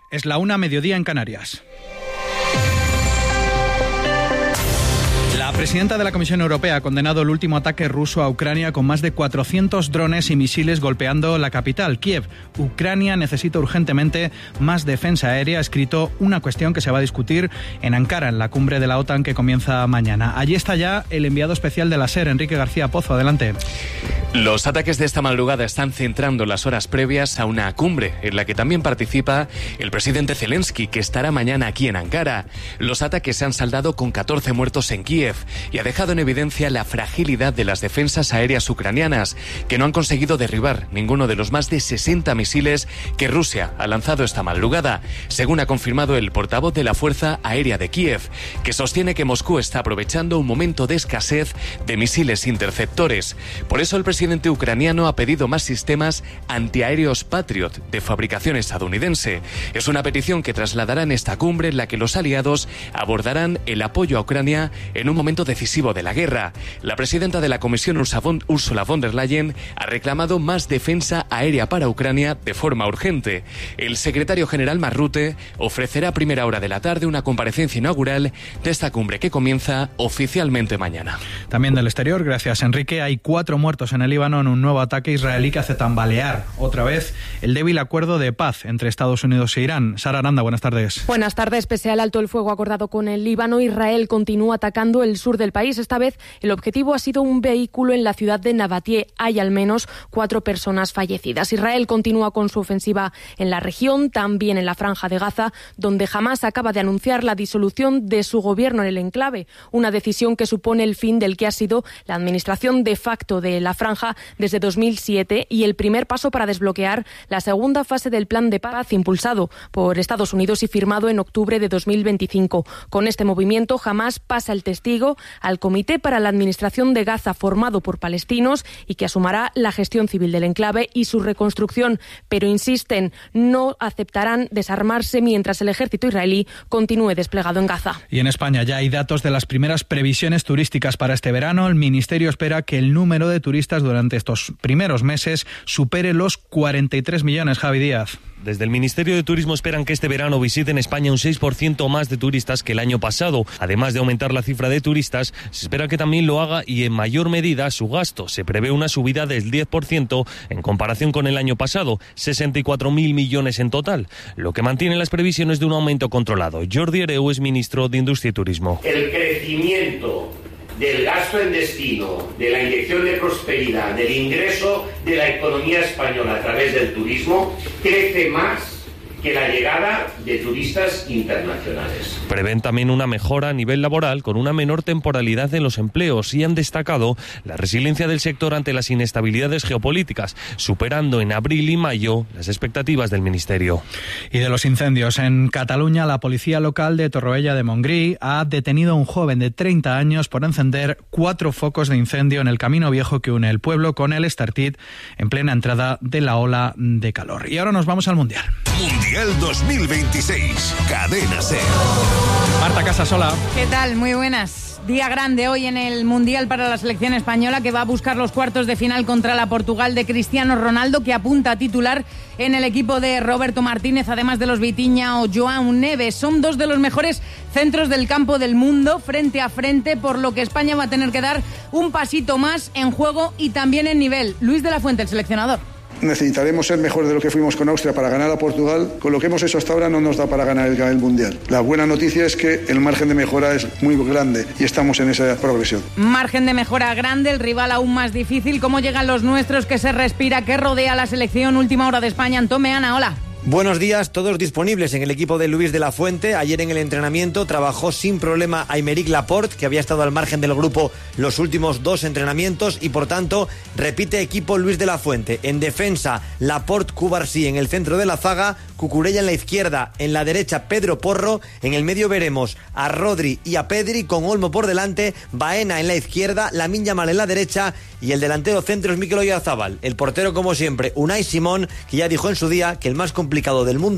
Es la 1:00 en Canarias. La presidenta de la Comisión Europea ha condenado el último ataque ruso a Ucrania con más de 400 drones y misiles golpeando la capital, Kiev. Ucrania necesita urgentemente más defensa aérea, ha escrito una cuestión que se va a discutir en Ankara, en la cumbre de la OTAN que comienza mañana. Allí está ya el enviado especial de la SER, Enrique García Pozo. Adelante. Los ataques de esta madrugada están centrando las horas previas a una cumbre en la que también participa el presidente Zelensky, que estará mañana aquí en Ankara. Los ataques se han saldado con 14 muertos en Kiev y ha dejado en evidencia la fragilidad de las defensas aéreas ucranianas, que no han conseguido derribar ninguno de los más de 60 misiles que Rusia ha lanzado esta madrugada, según ha confirmado el portavoz de la Fuerza Aérea de Kiev, que sostiene que Moscú está aprovechando un momento de escasez de misiles interceptores. Por eso el presidente ucraniano ha pedido más sistemas antiaéreos Patriot de fabricación estadounidense. Es una petición que trasladará en esta cumbre en la que los aliados abordarán el apoyo a Ucrania en un momento decisivo de la guerra. La presidenta de la Comisión, Ursula von der Leyen, ha reclamado más defensa aérea para Ucrania de forma urgente. El secretario general Mark Rutte ofrecerá a primera hora de la tarde una comparecencia inaugural de esta cumbre que comienza oficialmente mañana. También del exterior, gracias Enrique, hay 4 muertos en el Líbano en un nuevo ataque israelí que hace tambalear otra vez el débil acuerdo de paz entre Estados Unidos e Irán. Sara Aranda, buenas tardes. Buenas tardes. Pese al alto el fuego acordado con el Líbano, Israel continúa atacando el sur del país. Esta vez el objetivo ha sido un vehículo en la ciudad de Nabatie. Hay al menos 4 personas fallecidas. Israel continúa con su ofensiva en la región, también en la Franja de Gaza, donde Hamás acaba de anunciar la disolución de su gobierno en el enclave, una decisión que supone el fin del que ha sido la administración de facto de la franja desde 2007 y el primer paso para desbloquear la segunda fase del plan de paz impulsado por Estados Unidos y firmado en octubre de 2025. Con este movimiento, Hamás pasa el testigo al Comité para la Administración de Gaza, formado por palestinos y que asumirá la gestión civil del enclave y su reconstrucción, pero insisten, no aceptarán desarmarse mientras el ejército israelí continúe desplegado en Gaza. Y en España ya hay datos de las primeras previsiones turísticas para este verano. El Ministerio espera que el número de turistas durante estos primeros meses supere los 43 millones. Javi Díaz. Desde el Ministerio de Turismo esperan que este verano visiten España un 6% más de turistas que el año pasado. Además de aumentar la cifra de turistas, se espera que también lo haga y en mayor medida su gasto. Se prevé una subida del 10% en comparación con el año pasado, 64.000 millones en total, lo que mantiene las previsiones de un aumento controlado. Jordi Hereu es ministro de Industria y Turismo. El crecimiento del gasto en destino, de la inyección de prosperidad, del ingreso de la economía española a través del turismo, crece más que la llegada de turistas internacionales. Prevén también una mejora a nivel laboral con una menor temporalidad en los empleos y han destacado la resiliencia del sector ante las inestabilidades geopolíticas, superando en abril y mayo las expectativas del Ministerio. Y de los incendios, en Cataluña, la policía local de Torroella de Montgrí ha detenido a un joven de 30 años por encender 4 focos de incendio en el camino viejo que une el pueblo con el Estartit en plena entrada de la ola de calor. Y ahora nos vamos al Mundial. Mundial 2026, Cadena SER. Marta Casasola. ¿Qué tal? Muy buenas. Día grande hoy en el Mundial para la selección española, que va a buscar los cuartos de final contra la Portugal de Cristiano Ronaldo, que apunta a titular en el equipo de Roberto Martínez, además de los Vitinha o João Neves. Son 2 de los mejores centros del campo del mundo, frente a frente, por lo que España va a tener que dar un pasito más en juego y también en nivel. Luis de la Fuente, el seleccionador. Necesitaremos ser mejor de lo que fuimos con Austria para ganar a Portugal. Con lo que hemos hecho hasta ahora no nos da para ganar el Mundial. La buena noticia es que el margen de mejora es muy grande y estamos en esa progresión. Margen de mejora grande, el rival aún más difícil. ¿Cómo llegan los nuestros? ¿Qué se respira? ¿Qué rodea la selección? Última hora de España. Antón Meana, hola. Buenos días, todos disponibles en el equipo de Luis de la Fuente. Ayer en el entrenamiento trabajó sin problema Aymeric Laporte, que había estado al margen del grupo los últimos 2 entrenamientos y por tanto repite equipo Luis de la Fuente. En defensa, Laporte, Cubarsí en el centro de la zaga, Cucurella en la izquierda, en la derecha Pedro Porro, en el medio veremos a Rodri y a Pedri con Olmo por delante, Baena en la izquierda, Lamine Yamal en la derecha y el delantero centro es Mikel Oyarzabal. El portero, como siempre, Unai Simón, que ya dijo en su día que el más complicado del mundo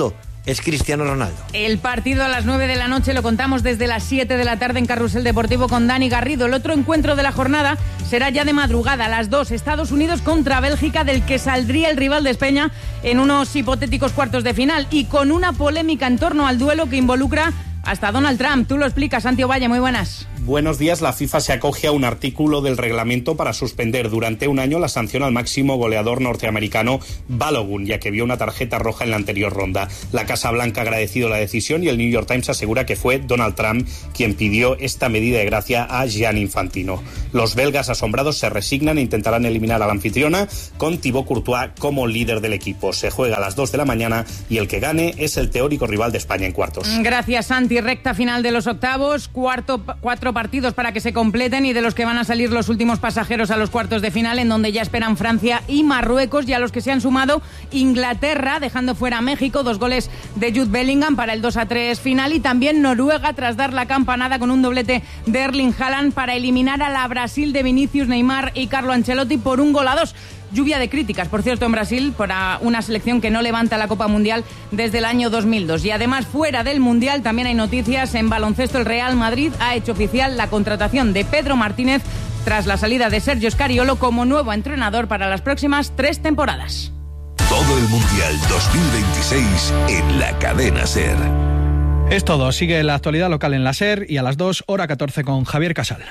es Cristiano Ronaldo. El partido a las 9 de la noche lo contamos desde las 7 de la tarde en Carrusel Deportivo con Dani Garrido. El otro encuentro de la jornada será ya de madrugada, a las 2, Estados Unidos contra Bélgica, del que saldría el rival de España en unos hipotéticos cuartos de final, y con una polémica en torno al duelo que involucra hasta Donald Trump. Tú lo explicas, Santi Ovalle, muy buenas. Buenos días. La FIFA se acoge a un artículo del reglamento para suspender durante un año la sanción al máximo goleador norteamericano Balogun, ya que vio una tarjeta roja en la anterior ronda. La Casa Blanca ha agradecido la decisión y el New York Times asegura que fue Donald Trump quien pidió esta medida de gracia a Gianni Infantino. Los belgas asombrados se resignan e intentarán eliminar a la anfitriona con Thibaut Courtois como líder del equipo. Se juega a las 2 de la mañana y el que gane es el teórico rival de España en cuartos. Gracias, Santi. Recta final de los octavos, cuatro partidos para que se completen, y de los que van a salir los últimos pasajeros a los cuartos de final, en donde ya esperan Francia y Marruecos, y a los que se han sumado Inglaterra, dejando fuera a México, 2 goles de Jude Bellingham para el 2-3 final, y también Noruega tras dar la campanada con un doblete de Erling Haaland para eliminar a la Brasil de Vinicius, Neymar y Carlo Ancelotti por 1-2. Lluvia de críticas, por cierto, en Brasil, para una selección que no levanta la Copa Mundial desde el año 2002. Y además, fuera del Mundial, también hay noticias. En baloncesto, el Real Madrid ha hecho oficial la contratación de Pedro Martínez tras la salida de Sergio Scariolo como nuevo entrenador para las próximas 3 temporadas. Todo el Mundial 2026 en la cadena SER. Es todo. Sigue la actualidad local en la SER y a las 2, hora 14 con Javier Casal.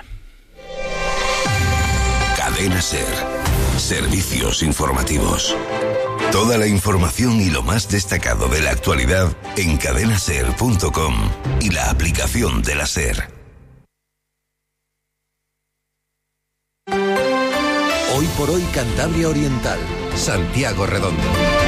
Cadena SER. Servicios informativos. Toda la información y lo más destacado de la actualidad en cadenaser.com y la aplicación de la SER. Hoy por hoy Cantabria Oriental, Santiago Redondo.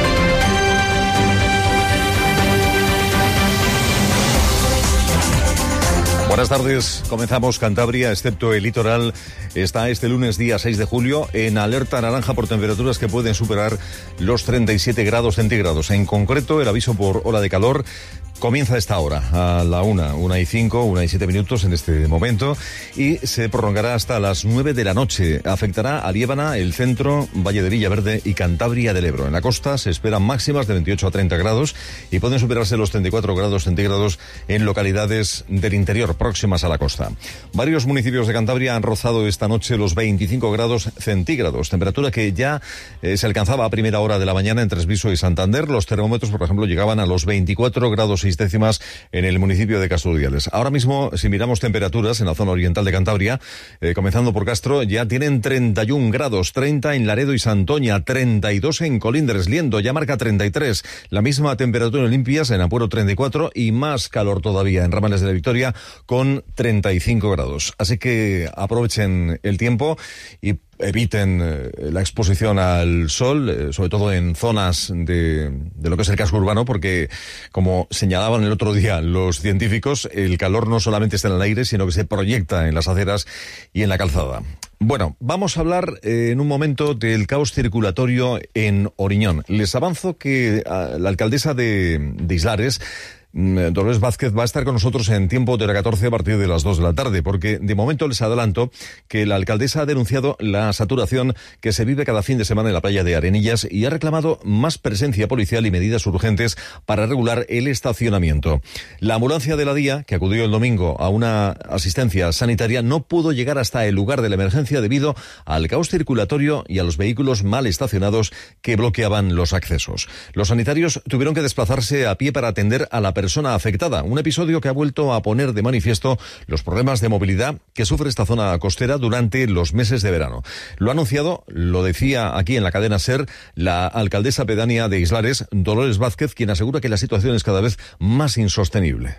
Buenas tardes, comenzamos. Cantabria, excepto el litoral, está este lunes día 6 de julio en alerta naranja por temperaturas que pueden superar los 37 grados centígrados. En concreto, el aviso por ola de calor comienza a esta hora, a la 1:05, 1:07 minutos en este momento, y se prolongará hasta las 9 de la noche. Afectará a Liébana, el centro, Valle de Villaverde y Cantabria del Ebro. En la costa se esperan máximas de 28 a 30 grados y pueden superarse los 34 grados centígrados en localidades del interior próximas a la costa. Varios municipios de Cantabria han rozado esta noche los 25 grados centígrados, temperatura que ya se alcanzaba a primera hora de la mañana en Tresviso y Santander. Los termómetros, por ejemplo, llegaban a los 24 grados 6 décimas en el municipio de Castro Urdiales. Ahora mismo, si miramos temperaturas en la zona oriental de Cantabria, comenzando por Castro, ya tienen 31 grados, 30 en Laredo y Santoña, 32 en Colindres, Liendo ya marca 33, la misma temperatura en Limpias, en Ampuero 34 y más calor todavía en Ramales de la Victoria con 35 grados. Así que aprovechen el tiempo y eviten la exposición al sol, sobre todo en zonas de lo que es el casco urbano, porque, como señalaban el otro día los científicos, el calor no solamente está en el aire, sino que se proyecta en las aceras y en la calzada. Bueno, vamos a hablar en un momento del caos circulatorio en Oriñón. Les avanzo que la alcaldesa de Islares, Dolores Vázquez, va a estar con nosotros en tiempo de hora 14 a partir de las 2 de la tarde, porque de momento les adelanto que la alcaldesa ha denunciado la saturación que se vive cada fin de semana en la playa de Arenillas y ha reclamado más presencia policial y medidas urgentes para regular el estacionamiento. La ambulancia de la DIA, que acudió el domingo a una asistencia sanitaria, no pudo llegar hasta el lugar de la emergencia debido al caos circulatorio y a los vehículos mal estacionados que bloqueaban los accesos. Los sanitarios tuvieron que desplazarse a pie para atender a la persona afectada, un episodio que ha vuelto a poner de manifiesto los problemas de movilidad que sufre esta zona costera durante los meses de verano. Lo ha anunciado, lo decía aquí en la cadena SER, la alcaldesa pedánea de Islares, Dolores Vázquez, quien asegura que la situación es cada vez más insostenible.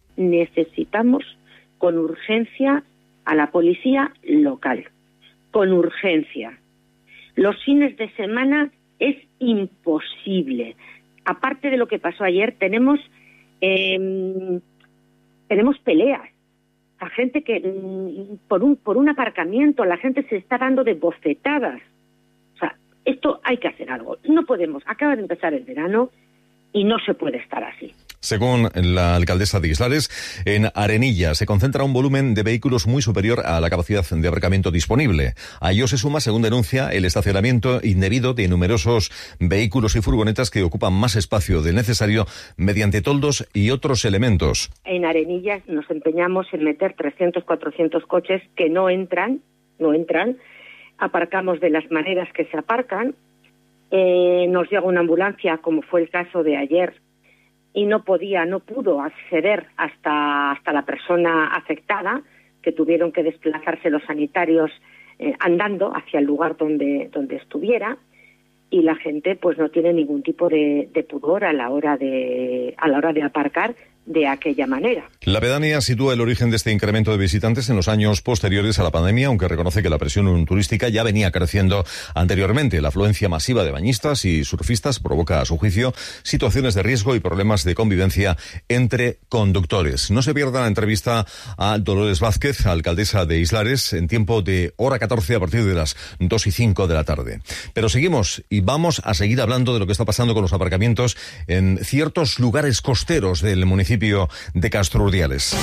Necesitamos con urgencia a la policía local, con urgencia. Los fines de semana es imposible. Aparte de lo que pasó ayer, tenemos peleas. La gente que por un aparcamiento, la gente se está dando de bofetadas. O sea, esto hay que hacer algo. No podemos. Acaba de empezar el verano y no se puede estar así. Según la alcaldesa de Islares, en Arenilla se concentra un volumen de vehículos muy superior a la capacidad de aparcamiento disponible. A ello se suma, según denuncia, el estacionamiento indebido de numerosos vehículos y furgonetas que ocupan más espacio del necesario mediante toldos y otros elementos. En Arenillas nos empeñamos en meter 300, 400 coches que no entran, aparcamos de las maneras que se aparcan, nos llega una ambulancia, como fue el caso de ayer, y no pudo acceder hasta la persona afectada, que tuvieron que desplazarse los sanitarios andando hacia el lugar donde estuviera, y la gente pues no tiene ningún tipo de pudor a la hora de aparcar de aquella manera. La pedánea sitúa el origen de este incremento de visitantes en los años posteriores a la pandemia, aunque reconoce que la presión turística ya venía creciendo anteriormente. La afluencia masiva de bañistas y surfistas provoca, a su juicio, situaciones de riesgo y problemas de convivencia entre conductores. No se pierda la entrevista a Dolores Vázquez, alcaldesa de Islares, en tiempo de hora 14 a partir de las 2:05 de la tarde. Pero seguimos y vamos a seguir hablando de lo que está pasando con los aparcamientos en ciertos lugares costeros del municipio de Castrurdiales.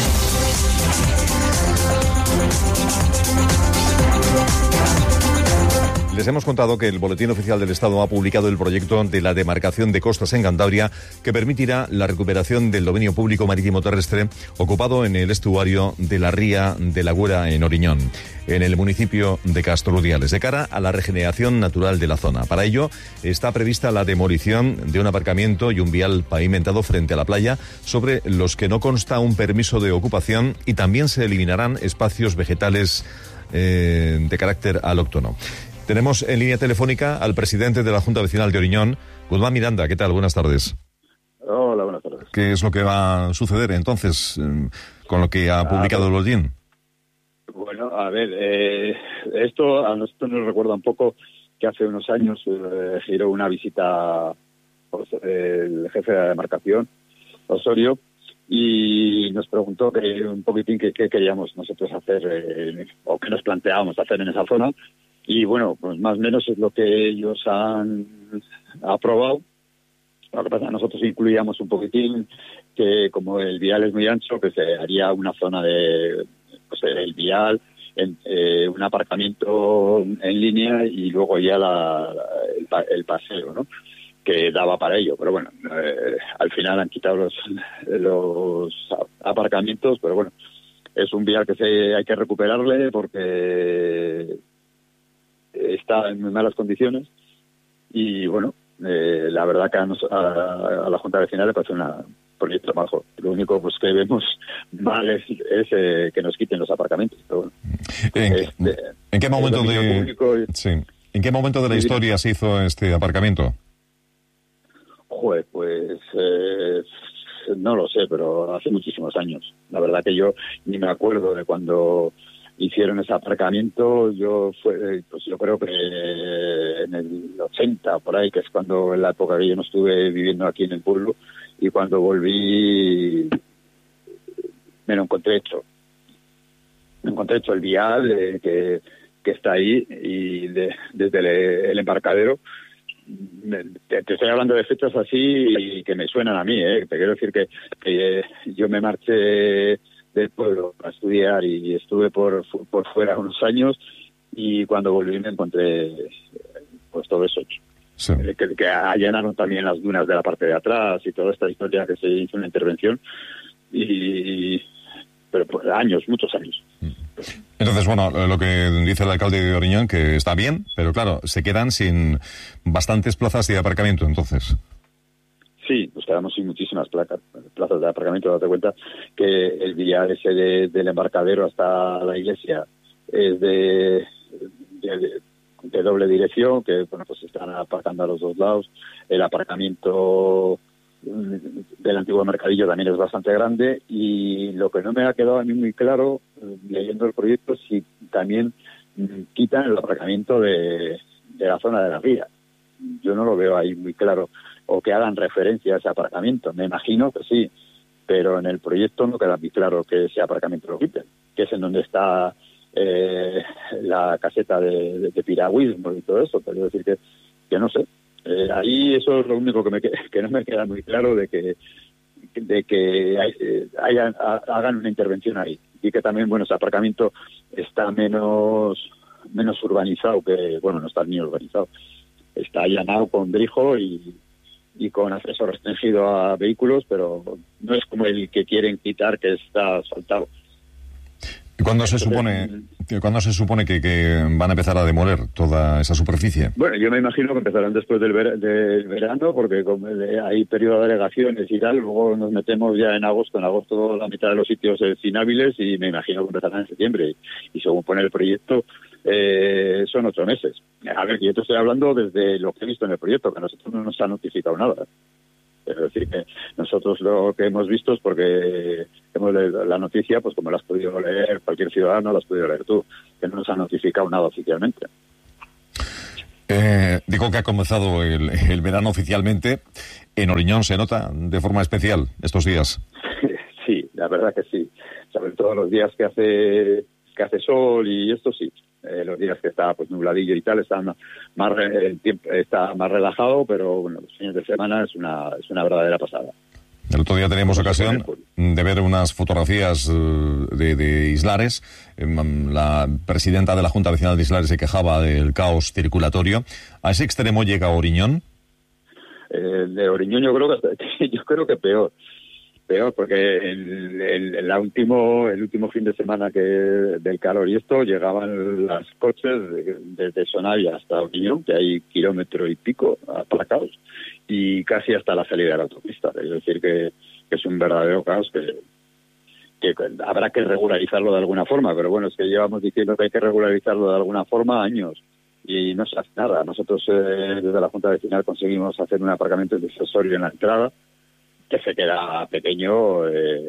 Les hemos contado que el Boletín Oficial del Estado ha publicado el proyecto de la demarcación de costas en Cantabria que permitirá la recuperación del dominio público marítimo terrestre ocupado en el estuario de la ría de la Güera en Oriñón, en el municipio de Castrurdiales, de cara a la regeneración natural de la zona. Para ello está prevista la demolición de un aparcamiento y un vial pavimentado frente a la playa, sobre los que no consta un permiso de ocupación, y también se eliminarán espacios vegetales de carácter alóctono. Tenemos en línea telefónica al presidente de la Junta Vecinal de Oriñón, Guzmán Miranda. ¿Qué tal? Buenas tardes. Hola, buenas tardes. ¿Qué es lo que va a suceder entonces con lo que ha publicado el boletín? Bueno, a ver, esto a nosotros nos recuerda un poco que hace unos años giró una visita el jefe de la demarcación, Osorio, y nos preguntó un poquitín qué queríamos nosotros hacer o qué nos planteábamos hacer en esa zona. Y bueno, pues más o menos es lo que ellos han aprobado. Lo que pasa, nosotros incluíamos un poquitín que como el vial es muy ancho, que se haría una zona de pues, el vial, un aparcamiento en línea y luego ya el paseo, ¿no? Que daba para ello. Pero bueno, al final han quitado los aparcamientos, pero bueno, es un vial que hay que recuperarle porque está en muy malas condiciones y bueno, la verdad que a la Junta Vecinal le parece un proyecto majo. Lo único pues que vemos mal es que nos quiten los aparcamentos. Pero bueno, ¿En qué momento ¿En qué momento de la historia se hizo este aparcamiento? Joder, pues no lo sé, pero hace muchísimos años. La verdad que yo ni me acuerdo de cuando hicieron ese aparcamiento. Yo creo que en el 80, por ahí, que es cuando en la época que yo no estuve viviendo aquí en el pueblo, y cuando volví me lo encontré hecho. Me encontré hecho el vial que está ahí, y desde el embarcadero. Te estoy hablando de fechas así y que me suenan a mí, Te quiero decir que yo me marché del pueblo a estudiar y estuve por fuera unos años, y cuando volví me encontré pues todo eso hecho. Sí. Que allanaron también las dunas de la parte de atrás y toda esta historia, que se hizo una intervención, pero por años, muchos años. Entonces, bueno, lo que dice el alcalde de Oriñón, que está bien, pero claro, se quedan sin bastantes plazas de aparcamiento, entonces. Sí, nos quedamos sin muchísimas plazas de aparcamiento. Date cuenta que el vial ese del embarcadero hasta la iglesia es de doble dirección, que bueno, pues están aparcando a los dos lados. El aparcamiento del antiguo mercadillo también es bastante grande, y lo que no me ha quedado a mí muy claro leyendo el proyecto es si también quitan el aparcamiento de la zona de la ría. Yo no lo veo ahí muy claro, o que hagan referencia a ese aparcamiento. Me imagino que sí, pero en el proyecto no queda muy claro que ese aparcamiento lo quiten, que es en donde está la caseta de piragüismo y todo eso. Pero decir que no sé. Ahí eso es lo único que no me queda muy claro, de que hagan una intervención ahí. Y que también, bueno, ese aparcamiento está menos urbanizado que, bueno, no está ni urbanizado. Está allanado con drijo y con acceso restringido a vehículos, pero no es como el que quieren quitar, que está asfaltado. ¿Cuándo se supone que van a empezar a demoler toda esa superficie? Bueno, yo me imagino que empezarán después del verano, porque como hay periodo de alegaciones y tal, luego nos metemos ya en agosto. En agosto la mitad de los sitios es inhábiles y me imagino que empezarán en septiembre. Y según pone el proyecto, son 8 meses. A ver, yo te estoy hablando desde lo que he visto en el proyecto, que a nosotros no nos ha notificado nada. Es decir, que nosotros lo que hemos visto es porque hemos leído la noticia, pues como la has podido leer cualquier ciudadano, la has podido leer tú, que no nos ha notificado nada oficialmente. Digo que ha comenzado el verano oficialmente. En Oriñón se nota de forma especial estos días. Sí, la verdad que sí. Sobre todo los días que hace sol y esto sí. Los días que está pues nubladillo y tal, el tiempo está más relajado, pero bueno, los fines de semana es una verdadera pasada. El otro día teníamos ocasión de ver unas fotografías de Islares. La presidenta de la Junta Vecinal de Islares se quejaba del caos circulatorio. ¿A ese extremo llega Oriñón? De Oriñón yo creo que peor, porque el último fin de semana del calor y esto, llegaban los coches desde Sonavia hasta Oriñón, que hay 1,5 kilómetros aparcados, y casi hasta la salida de la autopista. Es decir, que es un verdadero caos que habrá que regularizarlo de alguna forma, pero bueno, es que llevamos diciendo que hay que regularizarlo de alguna forma años y no se hace nada. Nosotros desde la Junta Vecinal conseguimos hacer un aparcamiento disuasorio en la entrada, que se queda pequeño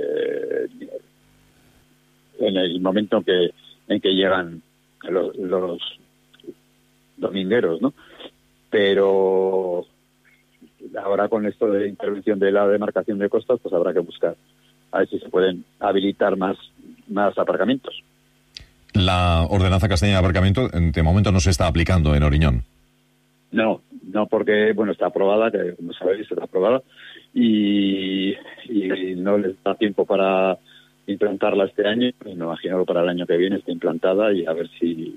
en el momento en que llegan los domingueros, ¿no? Pero ahora con esto de intervención de la demarcación de costas, pues habrá que buscar a ver si se pueden habilitar más aparcamientos. La ordenanza castellana de aparcamiento de momento no se está aplicando en Oriñón. No, porque bueno, está aprobada, que como sabéis está aprobada, y no les da tiempo para implantarla este año. Me imagino que para el año que viene esté implantada y a ver si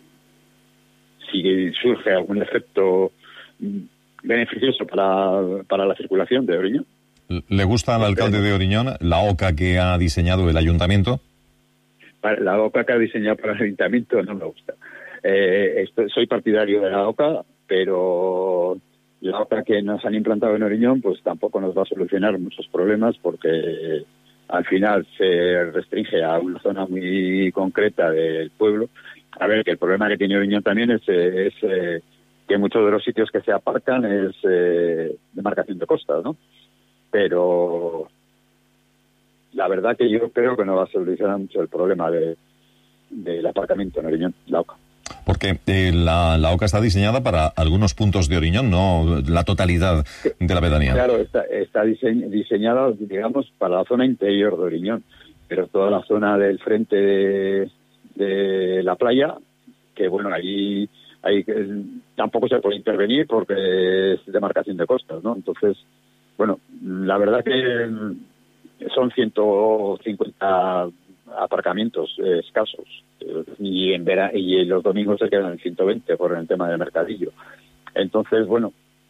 surge algún efecto beneficioso para la circulación de Oriñón. ¿Le gusta al alcalde de Oriñón la OCA que ha diseñado el ayuntamiento? La OCA que ha diseñado para el ayuntamiento no me gusta. Soy partidario de la OCA, pero la OCA que nos han implantado en Oriñón pues tampoco nos va a solucionar muchos problemas, porque al final se restringe a una zona muy concreta del pueblo. A ver, que el problema que tiene Oriñón también es que muchos de los sitios que se aparcan es demarcación de costas, ¿no? Pero la verdad que yo creo que no va a solucionar mucho el problema del aparcamiento en Oriñón, la OCA. Porque la OCA está diseñada para algunos puntos de Oriñón, no la totalidad de la pedanía. Claro, está diseñada, digamos, para la zona interior de Oriñón, pero toda la zona del frente de la playa, que bueno, allí tampoco se puede intervenir porque es demarcación de costas, ¿no? Entonces, bueno, la verdad que son 150 aparcamientos escasos, y en los domingos se quedan en 120 por el tema del mercadillo. Entonces, bueno,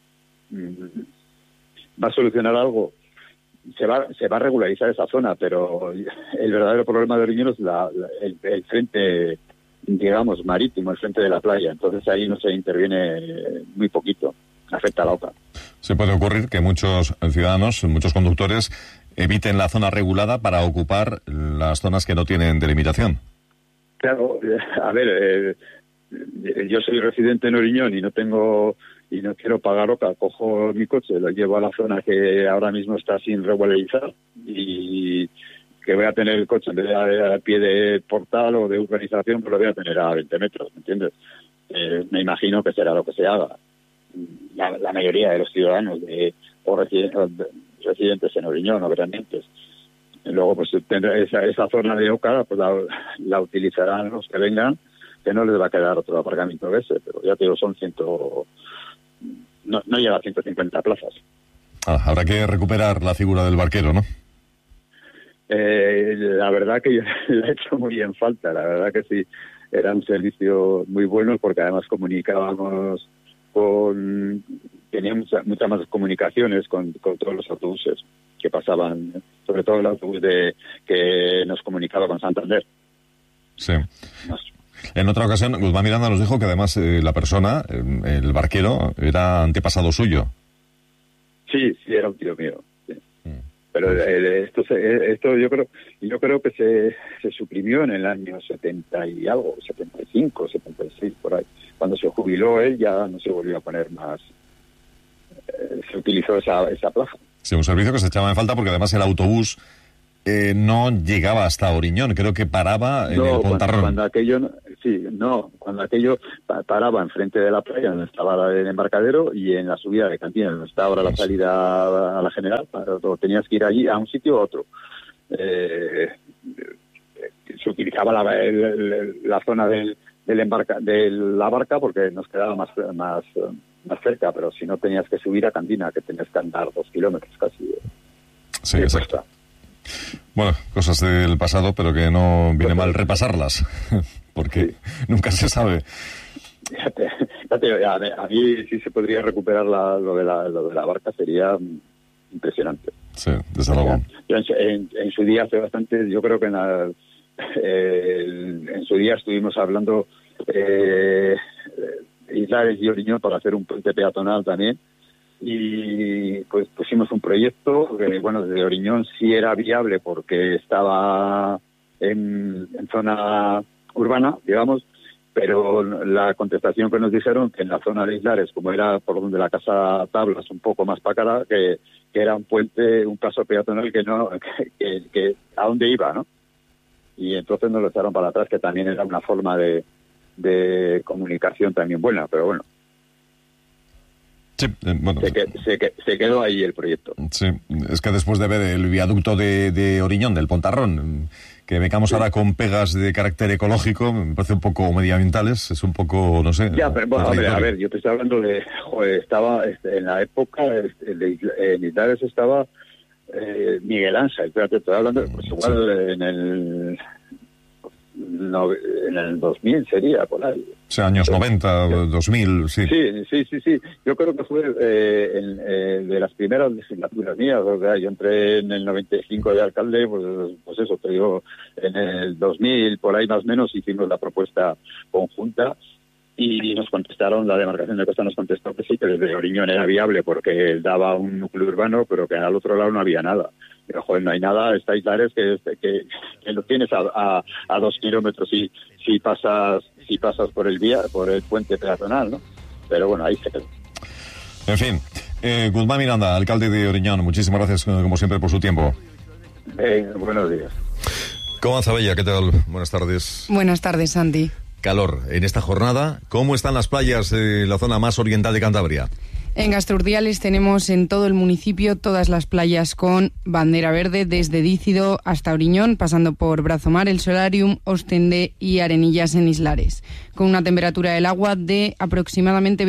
va a solucionar algo, se va a regularizar esa zona, pero el verdadero problema de Oriñón es el frente, digamos, marítimo, el frente de la playa. Entonces ahí no se interviene muy poquito, afecta a la OCA. Se puede ocurrir que muchos ciudadanos, muchos conductores, eviten la zona regulada para ocupar las zonas que no tienen delimitación. Claro, a ver, yo soy residente en Oriñón y no quiero pagar OCA, cojo mi coche, lo llevo a la zona que ahora mismo está sin regularizar, y que voy a tener el coche en vez de a pie de portal o de urbanización, pues lo voy a tener a 20 metros, ¿me entiendes? Me imagino que será lo que se haga. La mayoría de los ciudadanos o residentes en Oriñón o grandientes. Luego, pues esa zona de OCA pues la utilizarán los que vengan, que no les va a quedar otro aparcamiento de ese, pero ya te digo, son no llega a 150 plazas. Habrá que recuperar la figura del barquero, ¿no? La verdad que yo le he hecho muy en falta, la verdad que sí, era un servicio muy bueno porque además comunicábamos teníamos muchas más comunicaciones con todos los autobuses que pasaban, sobre todo el autobús que nos comunicaba con Santander. Sí. En otra ocasión, Guzmán Miranda nos dijo que además la persona, el barquero, era antepasado suyo. Sí, era un tío mío. Sí. Pero esto yo creo que se suprimió en el año 70 y algo, 75, 76, por ahí. Cuando se jubiló él ya no se volvió a poner más. Se utilizó esa plaza. Sí, un servicio que se echaba en falta porque además el autobús no llegaba hasta Oriñón, creo que paraba en el Pontarrón. Cuando aquello paraba enfrente de la playa donde estaba el embarcadero y en la subida de Cantina, donde está ahora la salida a la General, tenías que ir allí a un sitio u otro. Se utilizaba la zona de la barca porque nos quedaba más cerca, pero si no tenías que subir a Cantina, que tenías que andar 2 kilómetros casi. Sí, exacto. Bueno, cosas del pasado, pero que no viene mal repasarlas, porque nunca se sabe. A mí si se podría recuperar lo de la barca sería impresionante. Sí, desde luego. En su día hace bastante, yo creo que en su día estuvimos hablando Islares y Oriñón para hacer un puente peatonal también. Y pues pusimos un proyecto que, bueno, desde Oriñón sí era viable porque estaba en zona urbana, digamos, pero la contestación que nos dijeron que en la zona de Islares, como era por donde la casa Tablas, un poco más para acá, que era un puente, un paso peatonal que a dónde iba, ¿no? Y entonces nos lo echaron para atrás, que también era una forma de comunicación también buena, pero bueno. Sí, bueno, se quedó ahí el proyecto. Sí, es que después de ver el viaducto de Oriñón, del Pontarrón, que becamos ahora con pegas de carácter ecológico, me parece un poco medioambientales, es un poco, no sé. Ya, pero bueno, a ver, yo te estoy hablando estaba en la época, en Islares estaba Miguel Ángel, espérate, estoy hablando, pues igual en el 2000 sería, por ahí. O sea, años 90, 2000, sí. Sí. Yo creo que fue de las primeras legislaturas mías. O sea, yo entré en el 95 de alcalde, pues eso, te digo, en el 2000, por ahí más o menos, hicimos la propuesta conjunta y nos contestaron, la demarcación de Costa nos contestó que sí, que desde Oriñón era viable porque daba un núcleo urbano, pero que al otro lado no había nada. Pero, joder, no hay nada, está Islares que lo tienes a 2 kilómetros si pasas por el puente peatonal, ¿no? Pero bueno, ahí se quedó. En fin, Guzmán Miranda, alcalde de Oriñón, muchísimas gracias como siempre por su tiempo. Buenos días. Comanza Bella, ¿qué tal? Buenas tardes. Buenas tardes, Santi. Calor en esta jornada. ¿Cómo están las playas de la zona más oriental de Cantabria? En Gasturdiales tenemos en todo el municipio todas las playas con bandera verde, desde Dícido hasta Oriñón, pasando por Brazomar, El Solarium, Ostende y Arenillas en Islares, con una temperatura del agua de aproximadamente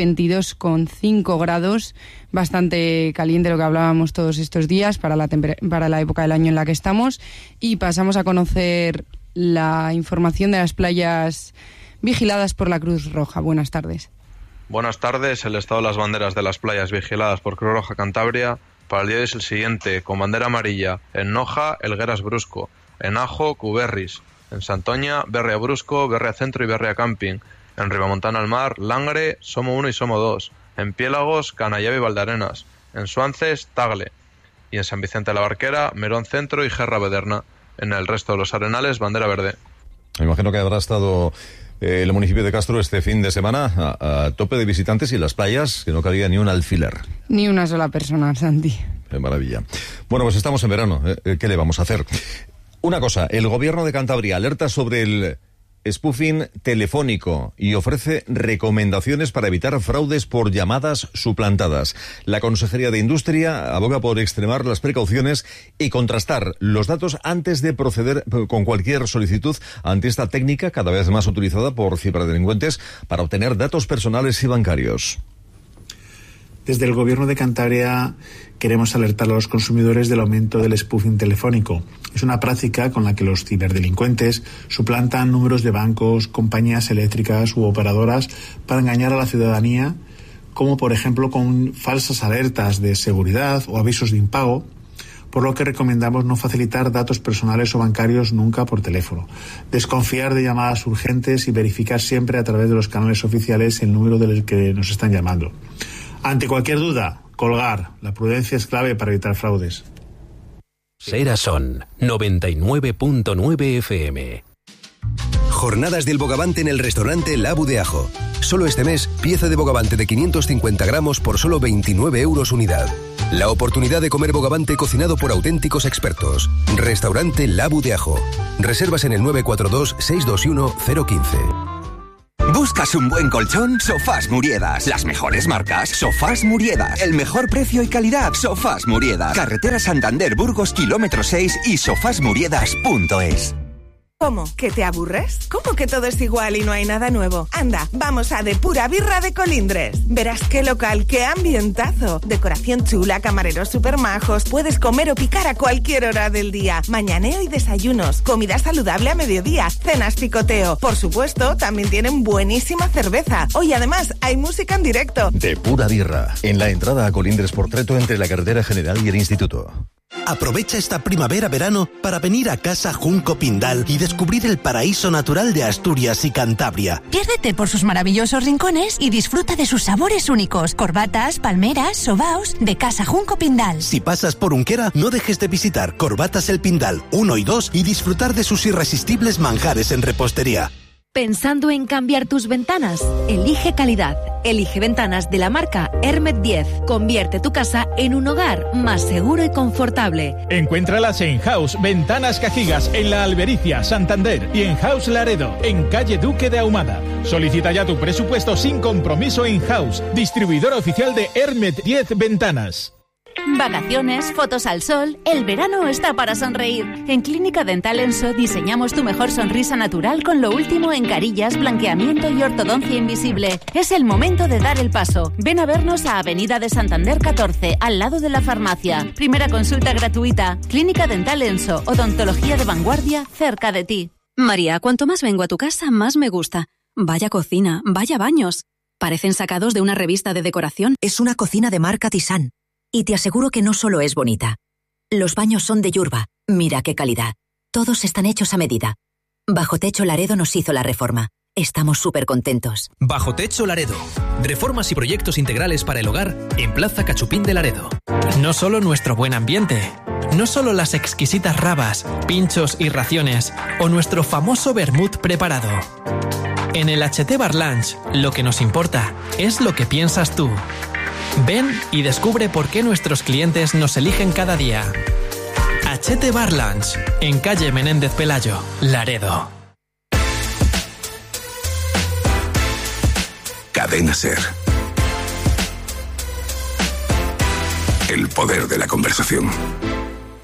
22,5 grados, bastante caliente, lo que hablábamos todos estos días para la época del año en la que estamos. Y pasamos a conocer la información de las playas vigiladas por la Cruz Roja. Buenas tardes. Buenas tardes. El estado de las banderas de las playas vigiladas por Cruz Roja Cantabria para el día de hoy es el siguiente: con bandera amarilla en Noja, Elgueras Brusco; en Ajo, Cuberris; en Santoña, Berria Brusco, Berria Centro y Berria Camping; en Ribamontana al Mar, Langre, Somo 1 y Somo 2; en Piélagos, Canallave y Valdarenas; en Suances, Tagle; y en San Vicente de la Barquera, Merón Centro y Gerra Bederna. En el resto de los arenales, bandera verde. Me imagino que habrá estado el municipio de Castro este fin de semana a tope de visitantes y las playas que no cabía ni un alfiler. Ni una sola persona, Santi. Qué maravilla. Bueno, pues estamos en verano. ¿Qué le vamos a hacer? Una cosa, el gobierno de Cantabria alerta sobre el spoofing telefónico y ofrece recomendaciones para evitar fraudes por llamadas suplantadas. La Consejería de Industria aboga por extremar las precauciones y contrastar los datos antes de proceder con cualquier solicitud ante esta técnica cada vez más utilizada por ciberdelincuentes para obtener datos personales y bancarios. Desde el Gobierno de Cantabria queremos alertar a los consumidores del aumento del spoofing telefónico. Es una práctica con la que los ciberdelincuentes suplantan números de bancos, compañías eléctricas u operadoras para engañar a la ciudadanía, como por ejemplo con falsas alertas de seguridad o avisos de impago, por lo que recomendamos no facilitar datos personales o bancarios nunca por teléfono, desconfiar de llamadas urgentes y verificar siempre a través de los canales oficiales el número del que nos están llamando. Ante cualquier duda, colgar. La prudencia es clave para evitar fraudes. Sera Son 99.9 FM. Jornadas del bogavante en el restaurante La Bu de Ajo. Solo este mes, pieza de bogavante de 550 gramos por solo 29 euros unidad. La oportunidad de comer bogavante cocinado por auténticos expertos. Restaurante La Bu de Ajo. Reservas en el 942-621-015. ¿Buscas un buen colchón? Sofás Muriedas. Las mejores marcas. Sofás Muriedas. El mejor precio y calidad. Sofás Muriedas. Carretera Santander Burgos, kilómetro 6 y sofasmuriedas.es. ¿Cómo? ¿Que te aburres? ¿Cómo que todo es igual y no hay nada nuevo? Anda, vamos a De Pura Birra de Colindres. Verás qué local, qué ambientazo. Decoración chula, camareros super majos. Puedes comer o picar a cualquier hora del día. Mañaneo y desayunos. Comida saludable a mediodía. Cenas picoteo. Por supuesto, también tienen buenísima cerveza. Hoy además hay música en directo. De Pura Birra. En la entrada a Colindres Portreto entre la carretera general y el instituto. Aprovecha esta primavera-verano para venir a Casa Junco Pindal y descubrir el paraíso natural de Asturias y Cantabria. Piérdete por sus maravillosos rincones y disfruta de sus sabores únicos. Corbatas, palmeras, sobaos de Casa Junco Pindal. Si pasas por Unquera, no dejes de visitar Corbatas el Pindal 1 y 2 y disfrutar de sus irresistibles manjares en repostería. ¿Pensando en cambiar tus ventanas? Elige calidad. Elige ventanas de la marca Hermet 10. Convierte tu casa en un hogar más seguro y confortable. Encuéntralas en House Ventanas Cajigas, en La Albericia, Santander, y en House Laredo, en calle Duque de Ahumada. Solicita ya tu presupuesto sin compromiso en House, distribuidor oficial de Hermet 10 Ventanas. Vacaciones, fotos al sol, el verano está para sonreír. En Clínica Dental Enso diseñamos tu mejor sonrisa natural con lo último en carillas, blanqueamiento y ortodoncia invisible. Es el momento de dar el paso. Ven a vernos a Avenida de Santander 14, al lado de la farmacia. Primera consulta gratuita. Clínica Dental Enso, odontología de vanguardia cerca de ti. María, cuanto más vengo a tu casa, más me gusta. Vaya cocina, vaya baños. Parecen sacados de una revista de decoración. Es una cocina de marca Thyssen. Y te aseguro que no solo es bonita. Los baños son de Yurba. Mira qué calidad. Todos están hechos a medida. Bajo Techo Laredo nos hizo la reforma. Estamos súper contentos. Bajo Techo Laredo. Reformas y proyectos integrales para el hogar en Plaza Cachupín de Laredo. No solo nuestro buen ambiente. No solo las exquisitas rabas, pinchos y raciones. O nuestro famoso vermut preparado. En el HT Bar Lunch, lo que nos importa es lo que piensas tú. Ven y descubre por qué nuestros clientes nos eligen cada día. HT Bar Lunch, en calle Menéndez Pelayo, Laredo. Cadena SER. El poder de la conversación.